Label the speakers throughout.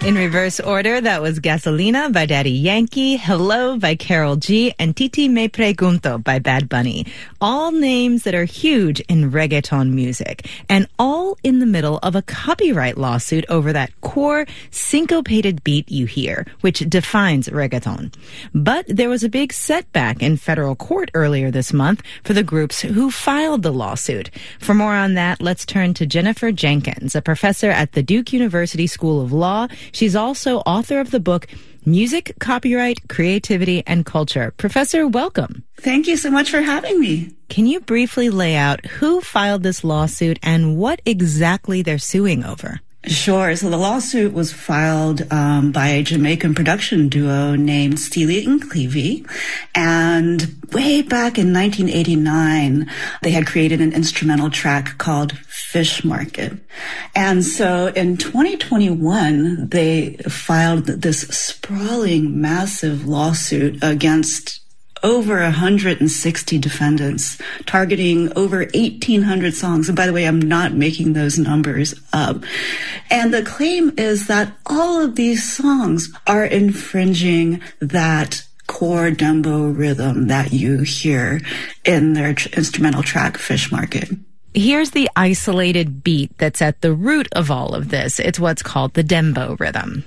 Speaker 1: In reverse order, that was Gasolina by Daddy Yankee, Hello by Karol G, and Titi Me Pregunto by Bad Bunny. All names that are huge in reggaeton music, and all in the middle of a copyright lawsuit over that core syncopated beat you hear, which defines reggaeton. But there was a big setback in federal court earlier this month for the groups who filed the lawsuit. For more on that, let's turn to Jennifer Jenkins, a professor at the Duke University School of Law. She's also author of the book Music, Copyright, Creativity, and Culture. Professor, welcome.
Speaker 2: Thank you so much for having me.
Speaker 1: Can you briefly lay out who filed this lawsuit and what exactly they're suing over?
Speaker 2: Sure. So the lawsuit was filed by a Jamaican production duo named Steely and Clevie. And way back in 1989, they had created an instrumental track called Fish Market. And so in 2021, they filed this sprawling, massive lawsuit against over 160 defendants, targeting over 1,800 songs. And by the way, I'm not making those numbers up. And the claim is that all of these songs are infringing that core dembow rhythm that you hear in their instrumental track, Fish Market.
Speaker 1: Here's the isolated beat that's at the root of all of this. It's what's called the dembow rhythm.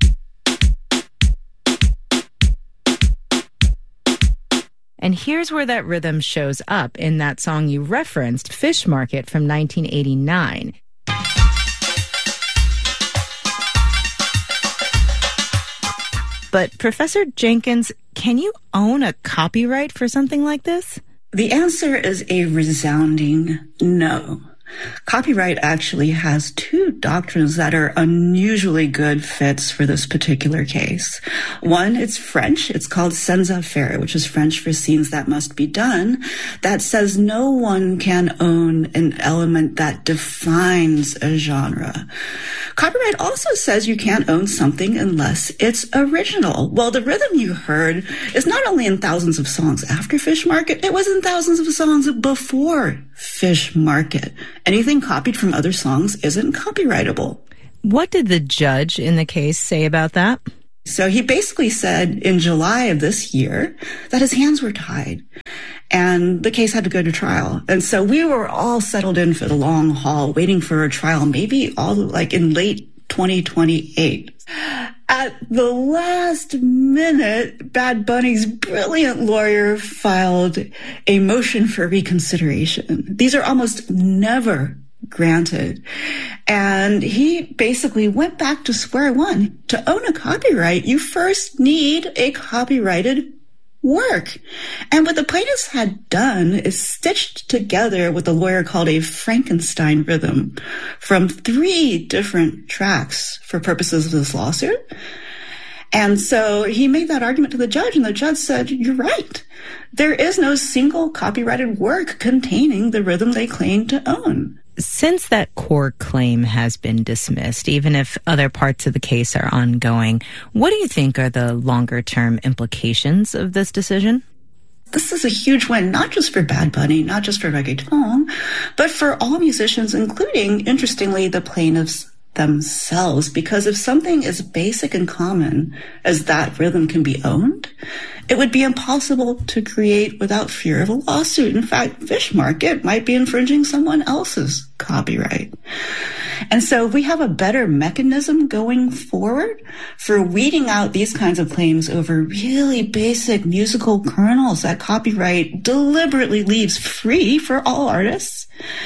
Speaker 1: And here's where that rhythm shows up in that song you referenced, Fish Market from 1989. But Professor Jenkins, can you own a copyright for something like this?
Speaker 2: The answer is a resounding no. Copyright actually has two doctrines that are unusually good fits for this particular case. One, it's French. It's called sans affaire, which is French for scenes that must be done, that says no one can own an element that defines a genre. Copyright also says you can't own something unless it's original. Well, the rhythm you heard is not only in thousands of songs after Fish Market, it was in thousands of songs before Fish Market. Anything copied from other songs isn't copyrightable.
Speaker 1: What did the judge in the case say about that?
Speaker 2: So he basically said in July of this year that his hands were tied and the case had to go to trial. And so we were all settled in for the long haul, waiting for a trial, maybe all like in late 2028. At the last minute, Bad Bunny's brilliant lawyer filed a motion for reconsideration. These are almost never granted. And he basically went back to square one. To own a copyright, you first need a copyrighted work. And what the plaintiffs had done is stitched together what the lawyer called a Frankenstein rhythm from 3 different tracks for purposes of this lawsuit. And so he made that argument to the judge, and the judge said, you're right. There is no single copyrighted work containing the rhythm they claim to own.
Speaker 1: Since that core claim has been dismissed, even if other parts of the case are ongoing, what do you think are the longer-term implications of this decision?
Speaker 2: This is a huge win, not just for Bad Bunny, not just for reggaeton, but for all musicians, including, interestingly, the plaintiffs themselves. Because if something as basic and common as that rhythm can be owned, it would be impossible to create without fear of a lawsuit. In fact, Fish Market might be infringing someone else's copyright. And so we have a better mechanism going forward for weeding out these kinds of claims over really basic musical kernels that copyright deliberately leaves free for all artists,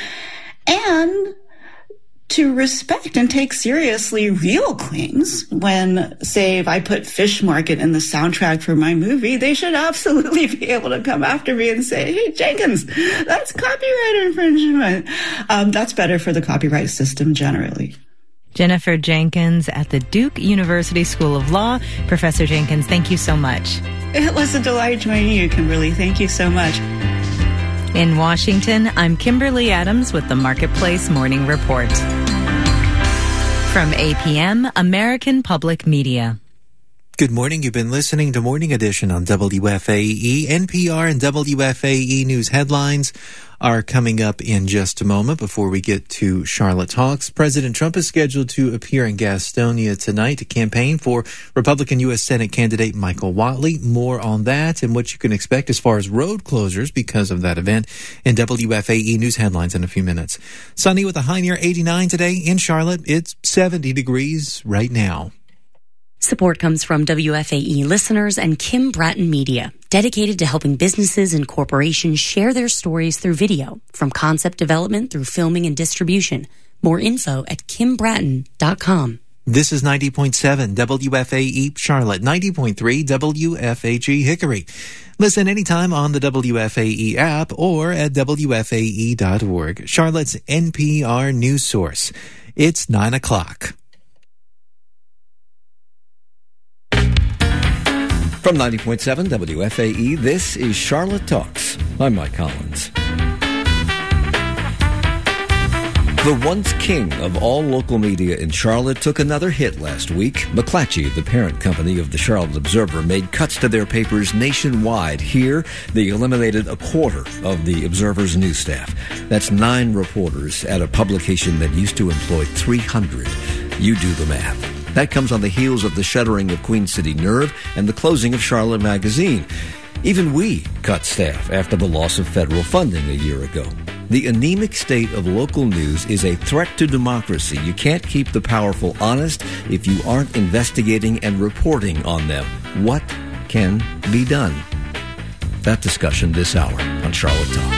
Speaker 2: and to respect and take seriously real claims. When, say, if I put Fish Market in the soundtrack for my movie, they should absolutely be able to come after me and say, hey, Jenkins, that's copyright infringement. That's better for the copyright system generally.
Speaker 1: Jennifer Jenkins at the Duke University School of Law. Professor Jenkins, thank you so much.
Speaker 2: It was a delight joining you, Kimberly. Thank you so much.
Speaker 1: In Washington, I'm Kimberly Adams with the Marketplace Morning Report. From APM, American Public Media.
Speaker 3: Good morning. You've been listening to Morning Edition on WFAE. NPR and WFAE News headlines are coming up in just a moment. Before we get to Charlotte Talks, President Trump is scheduled to appear in Gastonia tonight to campaign for Republican U.S. Senate candidate Michael Whatley. More on that and what you can expect as far as road closures because of that event in WFAE News headlines in a few minutes. Sunny with a high near 89 today in Charlotte. It's 70 degrees right now.
Speaker 4: Support comes from WFAE listeners and Kim Bratton Media, dedicated to helping businesses and corporations share their stories through video, from concept development through filming and distribution. More info at kimbratton.com.
Speaker 3: This is 90.7 WFAE Charlotte, 90.3 WFAG Hickory. Listen anytime on the WFAE app or at WFAE.org. Charlotte's NPR news source. It's 9 o'clock.
Speaker 5: From 90.7 WFAE, this is Charlotte Talks. I'm Mike Collins. The once king of all local media in Charlotte took another hit last week. McClatchy, the parent company of the Charlotte Observer, made cuts to their papers nationwide. Here, they eliminated a quarter of the Observer's news staff. That's 9 reporters at a publication that used to employ 300. You do the math. That comes on the heels of the shuttering of Queen City Nerve and the closing of Charlotte Magazine. Even we cut staff after the loss of federal funding a year ago. The anemic state of local news is a threat to democracy. You can't keep the powerful honest if you aren't investigating and reporting on them. What can be done? That discussion this hour on Charlotte Talks.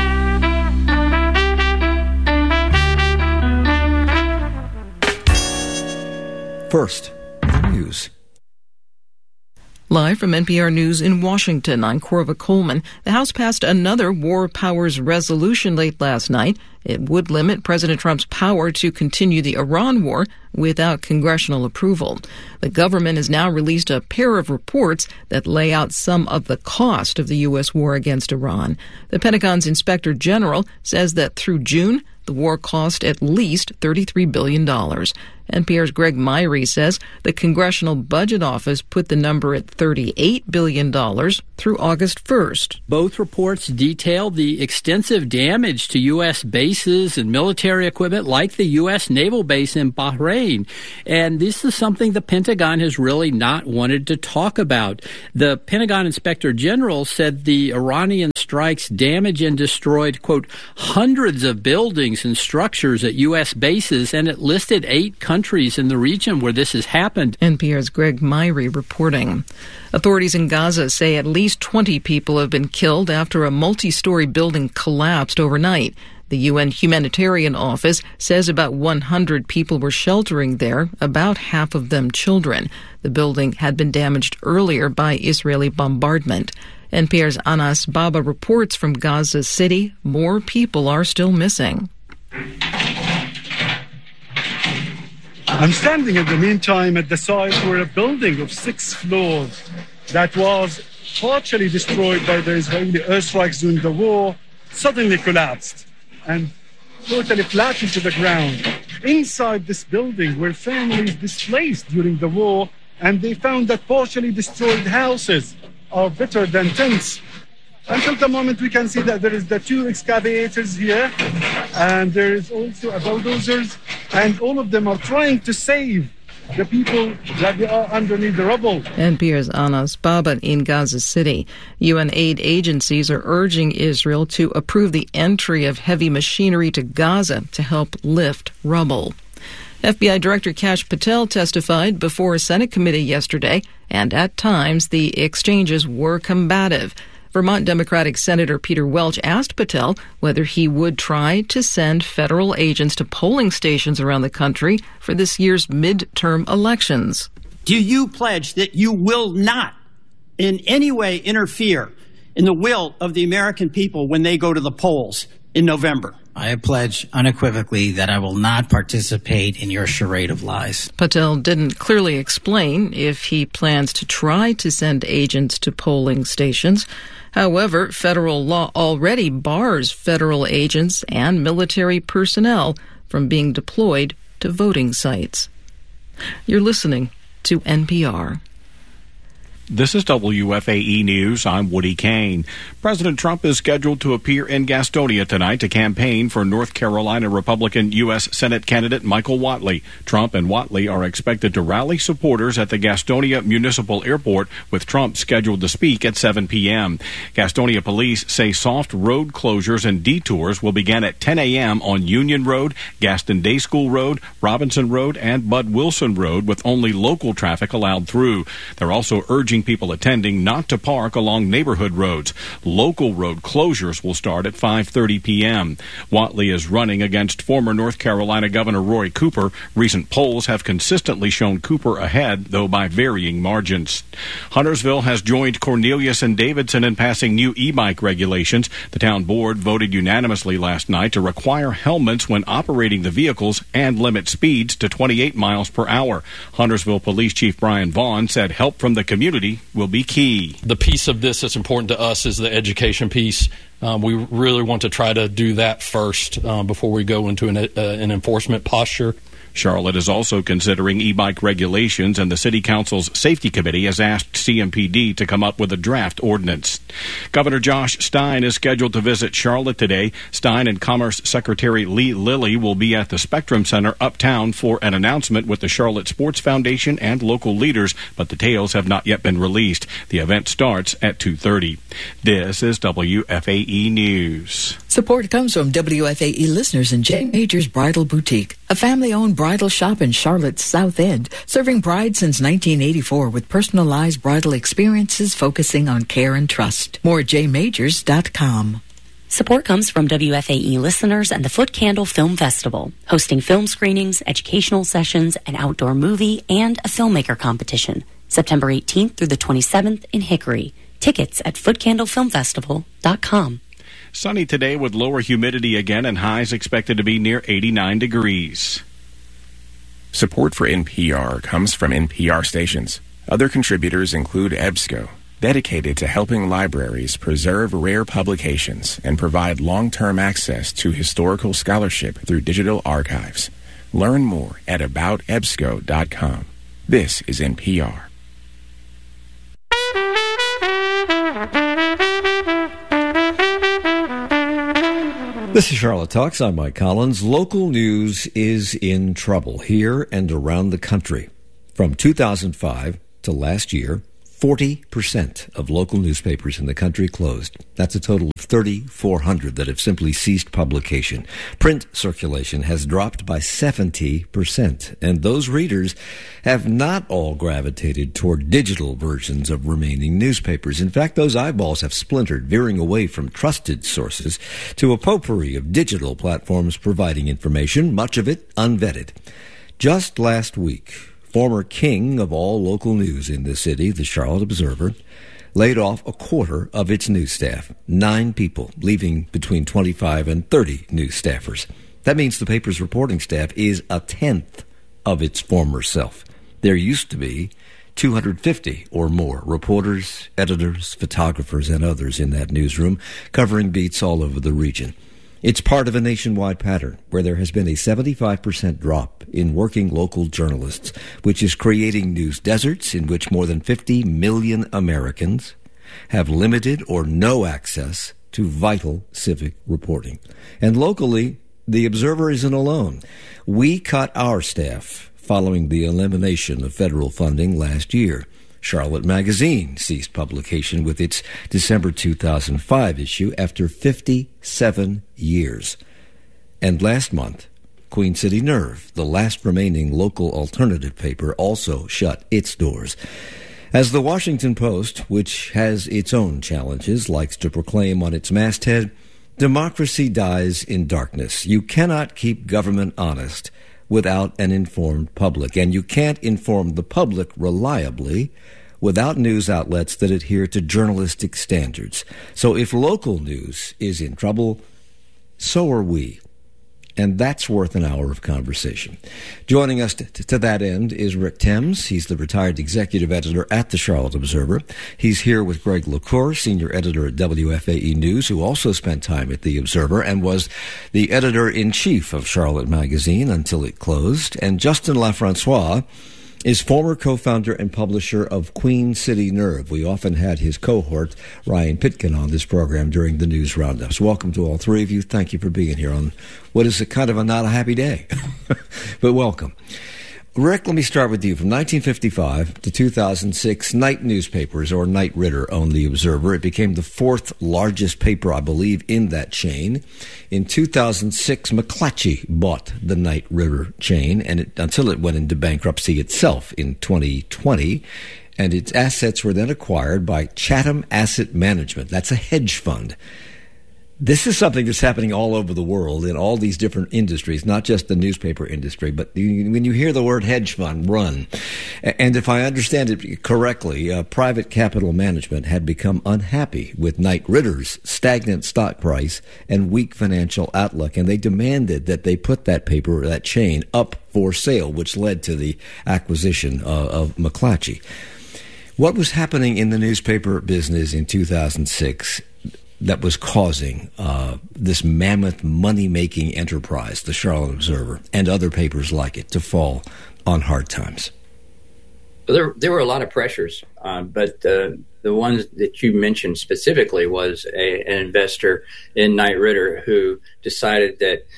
Speaker 5: First, the news.
Speaker 6: Live from NPR News in Washington, I'm Corva Coleman. The House passed another War Powers resolution late last night. It would limit President Trump's power to continue the Iran war without congressional approval. The government has now released a pair of reports that lay out some of the cost of the U.S. war against Iran. The Pentagon's Inspector General says that through June, the war cost at least $33 billion. NPR's Greg Myrie says the Congressional Budget Office put the number at $38 billion through August 1st.
Speaker 7: Both reports detail the extensive damage to U.S. bases and military equipment like the U.S. naval base in Bahrain. And this is something the Pentagon has really not wanted to talk about. The Pentagon Inspector General said the Iranian strikes damaged and destroyed, quote, hundreds of buildings and structures at U.S. bases, and it listed 8 countries in the region where this has happened.
Speaker 6: NPR's Greg Myrie reporting. Authorities in Gaza say at least 20 people have been killed after a multi-story building collapsed overnight. The UN Humanitarian Office says about 100 people were sheltering there, about half of them children. The building had been damaged earlier by Israeli bombardment. NPR's Anas Baba reports from Gaza City. More people are still missing.
Speaker 8: I'm standing in the meantime at the site where a building of 6 floors that was partially destroyed by the Israeli airstrikes during the war suddenly collapsed and totally flattened to the ground. Inside this building were families displaced during the war, and they found that partially destroyed houses are better than tents. Until the moment we can see that there is the 2 excavators here, and there is also a bulldozers, and all of them are trying to save the people that they are underneath the rubble.
Speaker 6: NPR's Anas Baba in Gaza City. UN aid agencies are urging Israel to approve the entry of heavy machinery to Gaza to help lift rubble. FBI Director Kash Patel testified before a Senate committee yesterday, and at times the exchanges were combative. Vermont Democratic Senator Peter Welch asked Patel whether he would try to send federal agents to polling stations around the country for this year's midterm elections.
Speaker 9: Do you pledge that you will not in any way interfere in the will of the American people when they go to the polls in November?
Speaker 10: I pledge unequivocally that I will not participate in your charade of lies.
Speaker 6: Patel didn't clearly explain if he plans to try to send agents to polling stations. However, federal law already bars federal agents and military personnel from being deployed to voting sites. You're listening to NPR.
Speaker 11: This is WFAE News. I'm Woody Kane. President Trump is scheduled to appear in Gastonia tonight to campaign for North Carolina Republican U.S. Senate candidate Michael Whatley. Trump and Whatley are expected to rally supporters at the Gastonia Municipal Airport, with Trump scheduled to speak at 7 p.m. Gastonia police say soft road closures and detours will begin at 10 a.m. on Union Road, Gaston Day School Road, Robinson Road, and Bud Wilson Road, with only local traffic allowed through. They're also urging people attending not to park along neighborhood roads. Local road closures will start at 5:30 p.m. Whatley is running against former North Carolina Governor Roy Cooper. Recent polls have consistently shown Cooper ahead, though by varying margins. Huntersville has joined Cornelius and Davidson in passing new e-bike regulations. The town board voted unanimously last night to require helmets when operating the vehicles and limit speeds to 28 miles per hour. Huntersville Police Chief Brian Vaughn said help from the community will be key.
Speaker 12: The piece of this that's important to us is the education piece. We really want to try to do that first before we go into an enforcement posture.
Speaker 11: Charlotte is also considering e-bike regulations, and the City Council's Safety Committee has asked CMPD to come up with a draft ordinance. Governor Josh Stein is scheduled to visit Charlotte today. Stein and Commerce Secretary Lee Lilly will be at the Spectrum Center uptown for an announcement with the Charlotte Sports Foundation and local leaders, but details have not yet been released. The event starts at 2:30. This is WFAE News.
Speaker 13: Support comes from WFAE listeners in J. Major's Bridal Boutique, a family-owned bridal shop in Charlotte's South End, serving brides since 1984 with personalized bridal experiences focusing on care and trust. More at jmajors.com.
Speaker 4: Support comes from WFAE listeners and the Foot Candle Film Festival, hosting film screenings, educational sessions, an outdoor movie, and a filmmaker competition. September 18th through the 27th in Hickory. Tickets at footcandlefilmfestival.com.
Speaker 11: Sunny today with lower humidity again and highs expected to be near 89 degrees.
Speaker 14: Support for NPR comes from NPR stations. Other contributors include EBSCO, dedicated to helping libraries preserve rare publications and provide long-term access to historical scholarship through digital archives. Learn more at aboutebsco.com. This is NPR.
Speaker 5: This is Charlotte Talks. I'm Mike Collins. Local news is in trouble here and around the country. From 2005 to last year, 40% of local newspapers in the country closed. That's a total of 3,400 that have simply ceased publication. Print circulation has dropped by 70%, and those readers have not all gravitated toward digital versions of remaining newspapers. In fact, those eyeballs have splintered, veering away from trusted sources to a potpourri of digital platforms providing information, much of it unvetted. Just last week, former king of all local news in the city, the Charlotte Observer, laid off a quarter of its news staff, 9 people, leaving between 25 and 30 news staffers. That means the paper's reporting staff is a tenth of its former self. There used to be 250 or more reporters, editors, photographers, and others in that newsroom, covering beats all over the region. It's part of a nationwide pattern where there has been a 75% drop in working local journalists, which is creating news deserts in which more than 50 million Americans have limited or no access to vital civic reporting. And locally, the Observer isn't alone. We cut our staff following the elimination of federal funding last year. Charlotte Magazine ceased publication with its December 2005 issue after 57 years. And last month, Queen City Nerve, the last remaining local alternative paper, also shut its doors. As the Washington Post, which has its own challenges, likes to proclaim on its masthead, democracy dies in darkness. You cannot keep government honest without an informed public, and you can't inform the public reliably without news outlets that adhere to journalistic standards. So if local news is in trouble, so are we. And that's worth an hour of conversation. Joining us to that end is Rick Thames. He's the retired executive editor at the Charlotte Observer. He's here with Greg LaCour, senior editor at WFAE News, who also spent time at the Observer and was the editor-in-chief of Charlotte Magazine until it closed. And Justin LaFrancois, is former co-founder and publisher of Queen City Nerve. We often had his cohort, Ryan Pitkin, on this program during the news roundups. Welcome to all three of you. Thank you for being here on what is a kind of a not a happy day, but welcome. Rick, let me start with you. From 1955 to 2006, Knight Newspapers, or Knight Ridder, owned The Observer. It became the fourth largest paper, I believe, in that chain. In 2006, McClatchy bought the Knight Ridder chain, and until it went into bankruptcy itself in 2020. And its assets were then acquired by Chatham Asset Management. That's a hedge fund. This is something that's happening all over the world in all these different industries, not just the newspaper industry, but when you hear the word hedge fund, run. And if I understand it correctly, private capital management had become unhappy with Knight Ridder's stagnant stock price and weak financial outlook, and they demanded that they put that paper, that chain, up for sale, which led to the acquisition of McClatchy. What was happening in the newspaper business in 2006 that was causing this mammoth money-making enterprise, the Charlotte Observer, and other papers like it, to fall on hard times?
Speaker 15: There were a lot of pressures, but the ones that you mentioned specifically was an investor in Knight Ridder who decided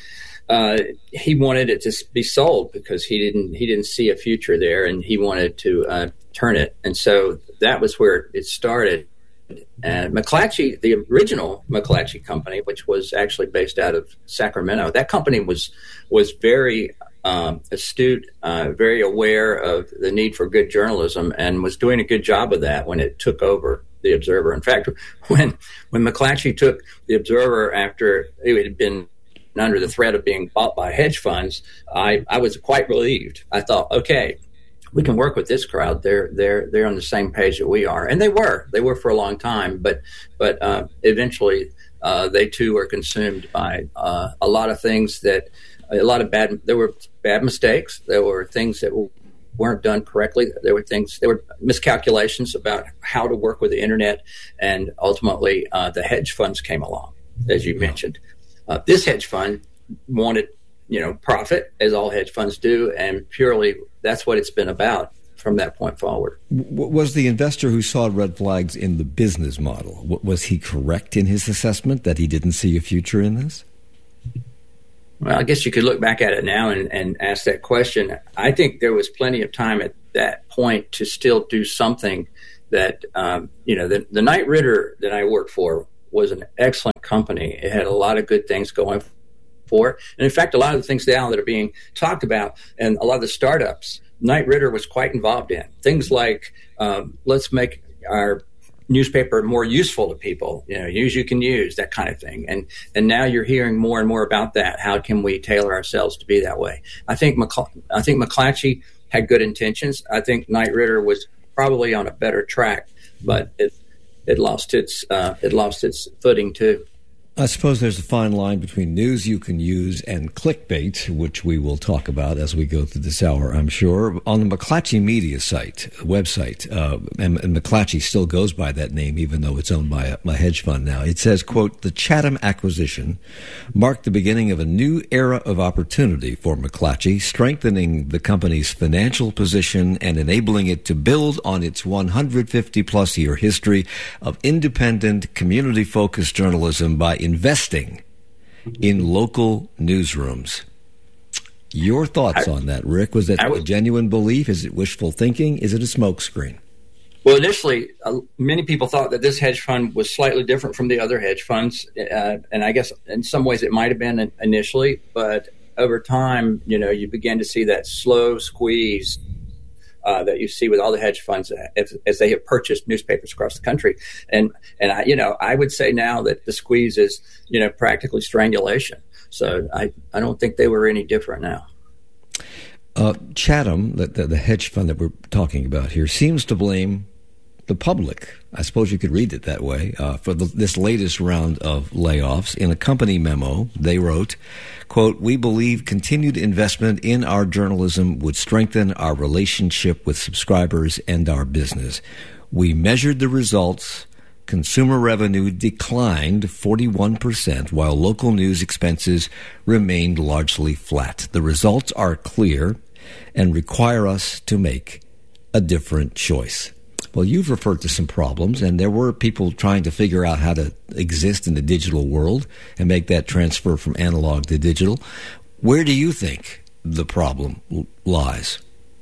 Speaker 15: that he wanted it to be sold because he didn't see a future there, and he wanted to turn it. And so that was where it started. And McClatchy, the original McClatchy company, which was actually based out of Sacramento, that company was very astute, very aware of the need for good journalism, and was doing a good job of that when it took over the Observer. In fact, when McClatchy took the Observer after it had been under the threat of being bought by hedge funds, I was quite relieved. I thought, okay, we can work with this crowd. They're on the same page that we are, and they were for a long time. But eventually, they too were consumed by a lot of things there were bad mistakes. There were things that weren't done correctly. There were miscalculations about how to work with the internet, and ultimately, the hedge funds came along, as you mentioned. This hedge fund wanted, profit, as all hedge funds do, and purely that's what it's been about from that point forward.
Speaker 5: Was the investor who saw red flags in the business model, was he correct in his assessment that he didn't see a future in this?
Speaker 15: Well, I guess you could look back at it now and ask that question. I think there was plenty of time at that point to still do something that, the Knight Ridder that I worked for was an excellent company. It had a lot of good things going for it. And in fact, a lot of the things now that are being talked about and a lot of the startups, Knight Ridder was quite involved in. Things like, let's make our newspaper more useful to people, use you can use, that kind of thing. And now you're hearing more and more about that. How can we tailor ourselves to be that way? I think McClatchy had good intentions. I think Knight Ridder was probably on a better track, but it lost its footing too.
Speaker 5: I suppose there's a fine line between news you can use and clickbait, which we will talk about as we go through this hour, I'm sure. On the McClatchy Media website, and McClatchy still goes by that name, even though it's owned by a hedge fund now. It says, quote, "The Chatham acquisition marked the beginning of a new era of opportunity for McClatchy, strengthening the company's financial position and enabling it to build on its 150-plus year history of independent, community-focused journalism by investing in local newsrooms." Your thoughts on that, Rick? Was that a genuine belief? Is it wishful thinking? Is it a smokescreen?
Speaker 15: Well, initially, many people thought that this hedge fund was slightly different from the other hedge funds. And I guess in some ways it might have been initially, but over time, you begin to see that slow squeeze that you see with all the hedge funds as they have purchased newspapers across the country. And I would say now that the squeeze is, practically strangulation. So I don't think they were any different now.
Speaker 5: Chatham, the hedge fund that we're talking about here, seems to blame the public, I suppose you could read it that way, for this latest round of layoffs. In a company memo, they wrote, quote, "We believe continued investment in our journalism would strengthen our relationship with subscribers and our business. We measured the results. Consumer revenue declined 41%, while local news expenses remained largely flat. The results are clear. and require us to make a different choice. Well, you've referred to some problems, and there were people trying to figure out how to exist in the digital world and make that transfer from analog to digital. Where do you think the problem lies?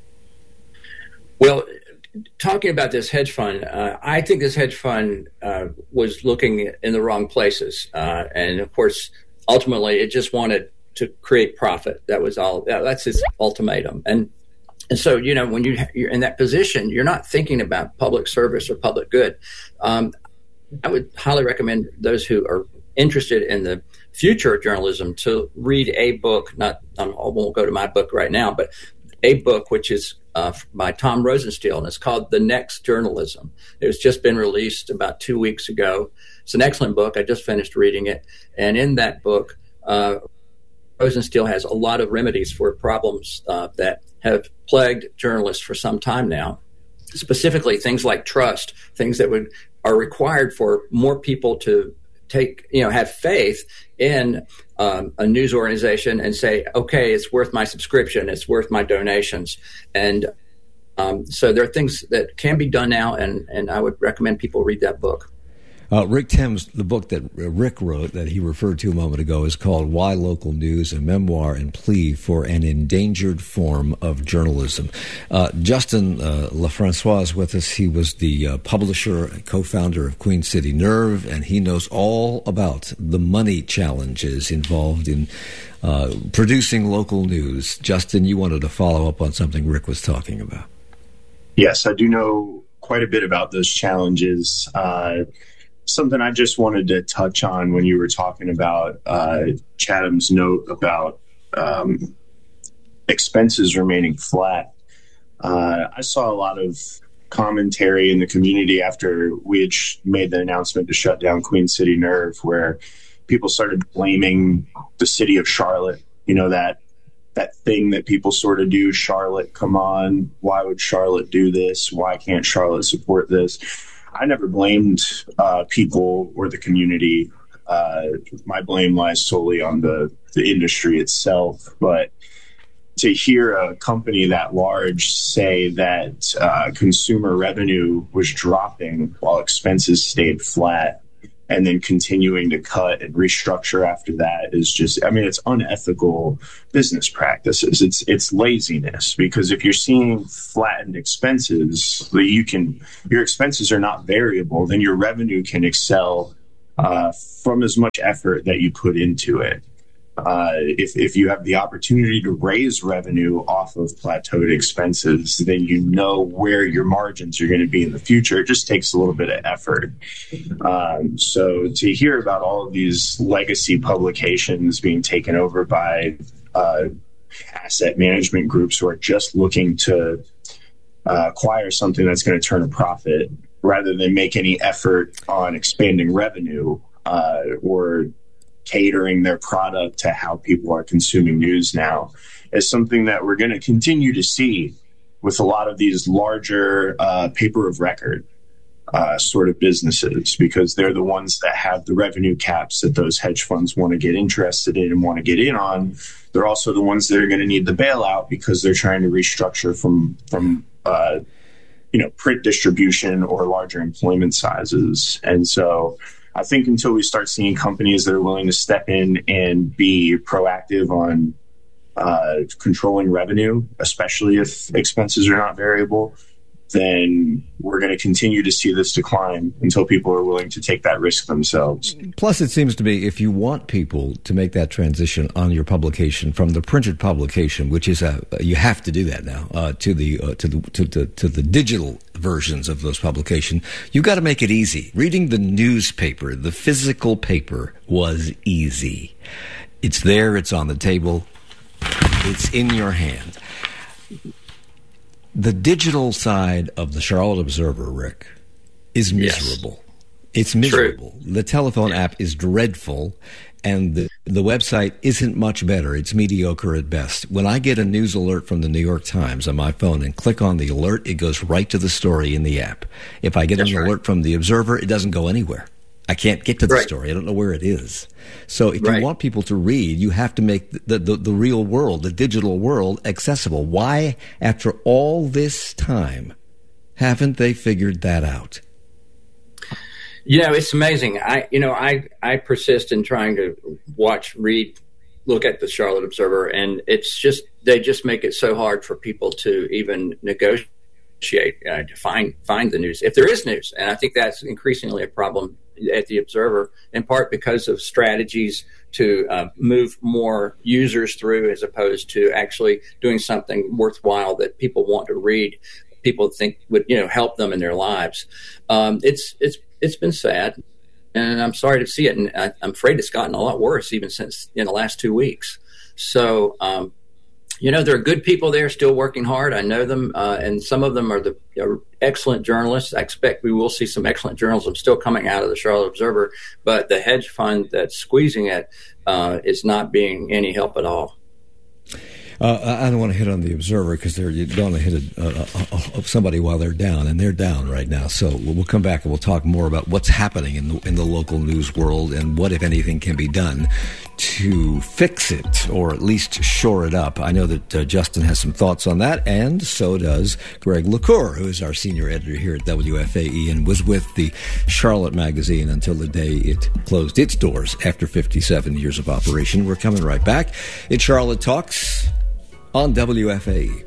Speaker 15: Well, talking about this hedge fund, I think this hedge fund was looking in the wrong places. And, of course, ultimately it just wanted to create profit. That was all. That's its ultimatum. And so, when you're in that position, you're not thinking about public service or public good. I would highly recommend those who are interested in the future of journalism to read a book. I won't go to my book right now, but a book which is by Tom Rosenstiel, and it's called The Next Journalism. It's just been released about 2 weeks ago. It's an excellent book. I just finished reading it. And in that book, Rosenstiel has a lot of remedies for problems that have plagued journalists for some time now, specifically things like trust, things that are required for more people to have faith in a news organization and say, okay, it's worth my subscription, it's worth my donations. And so there are things that can be done now, and I would recommend people read that book.
Speaker 5: Rick Thames, the book that Rick wrote that he referred to a moment ago is called Why Local News, a memoir and plea for an endangered form of journalism. Justin Lafrancois is with us. He was the publisher and co-founder of Queen City Nerve, and he knows all about the money challenges involved in producing local news. Justin, you wanted to follow up on something Rick was talking about.
Speaker 16: Yes, I do know quite a bit about those challenges. Something I just wanted to touch on when you were talking about Chatham's note about expenses remaining flat. I saw a lot of commentary in the community after we had made the announcement to shut down Queen City Nerve, where people started blaming the city of Charlotte. That thing that people sort of do, Charlotte, come on, why would Charlotte do this? Why can't Charlotte support this? I never blamed people or the community. My blame lies solely on the industry itself. But to hear a company that large say that consumer revenue was dropping while expenses stayed flat, and then continuing to cut and restructure after that is just, it's unethical business practices. It's laziness, because if you're seeing flattened expenses, your expenses are not variable, then your revenue can excel from as much effort that you put into it. If you have the opportunity to raise revenue off of plateaued expenses, then you know where your margins are going to be in the future. It just takes a little bit of effort. So to hear about all of these legacy publications being taken over by asset management groups who are just looking to acquire something that's going to turn a profit rather than make any effort on expanding revenue or catering their product to how people are consuming news now, is something that we're going to continue to see with a lot of these larger paper of record sort of businesses, because they're the ones that have the revenue caps that those hedge funds want to get interested in and want to get in on. They're also the ones that are going to need the bailout because they're trying to restructure from print distribution or larger employment sizes. And so I think until we start seeing companies that are willing to step in and be proactive on controlling revenue, especially if expenses are not variable, then we're going to continue to see this decline until people are willing to take that risk themselves.
Speaker 5: Plus, it seems to be if you want people to make that transition on your publication from the printed publication, which is you have to do that now, to the digital versions of those publications, you got to make it easy. Reading the newspaper, the physical paper, was easy. It's there. It's on the table. It's in your hand. The digital side of the Charlotte Observer, Rick, is miserable. Yes. It's miserable. True. The telephone app is dreadful, and the website isn't much better. It's mediocre at best. When I get a news alert from the New York Times on my phone and click on the alert, it goes right to the story in the app. If I get an alert from the Observer, it doesn't go anywhere. I can't get to the story. I don't know where it is. So if you want people to read, you have to make the real world, the digital world, accessible. Why, after all this time, haven't they figured that out?
Speaker 15: It's amazing. I persist in trying to read, look at the Charlotte Observer, and they just make it so hard for people to even negotiate to find the news, if there is news. And I think that's increasingly a problem at the Observer, in part because of strategies to move more users through, as opposed to actually doing something worthwhile that people want to read, people think would help them in their lives. It's been sad, and I'm sorry to see it, and I'm afraid it's gotten a lot worse even since in the last 2 weeks. So there are good people there still working hard. I know them, and some of them are excellent journalists. I expect we will see some excellent journalism still coming out of the Charlotte Observer, but the hedge fund that's squeezing it is not being any help at all.
Speaker 5: I don't want to hit on the Observer because you don't want to hit somebody while they're down, and they're down right now. So we'll come back and we'll talk more about what's happening in the local news world and what, if anything, can be done to fix it or at least shore it up. I know that Justin has some thoughts on that, and so does Greg LaCour, who is our senior editor here at WFAE and was with the Charlotte magazine until the day it closed its doors after 57 years of operation. We're coming right back. It's Charlotte Talks on WFAE.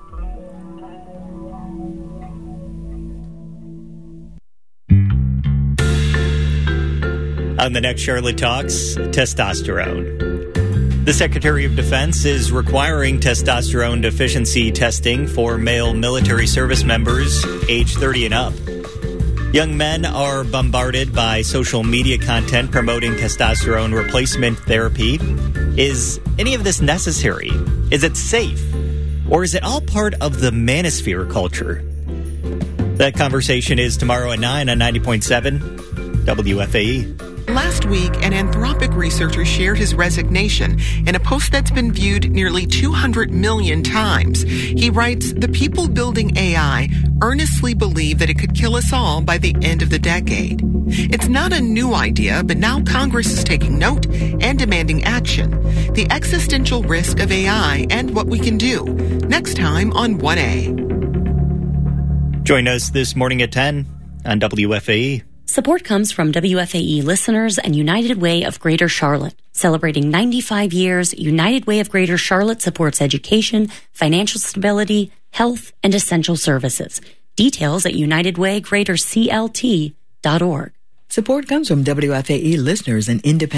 Speaker 17: On the next Charlotte Talks, testosterone. The Secretary of Defense is requiring testosterone deficiency testing for male military service members age 30 and up. Young men are bombarded by social media content promoting testosterone replacement therapy. Is any of this necessary? Is it safe? Or is it all part of the manosphere culture? That conversation is tomorrow at 9 on 90.7 WFAE.
Speaker 18: Last week, an Anthropic researcher shared his resignation in a post that's been viewed nearly 200 million times. He writes, "The people building AI earnestly believe that it could kill us all by the end of the decade. It's not a new idea, but now Congress is taking note and demanding action. The existential risk of AI and what we can do." Next time on 1A.
Speaker 17: Join us this morning at 10 on WFAE.
Speaker 4: Support comes from WFAE listeners and United Way of Greater Charlotte. Celebrating 95 years, United Way of Greater Charlotte supports education, financial stability, health, and essential services. Details at UnitedWayGreaterCLT.org.
Speaker 13: Support comes from WFAE listeners and independent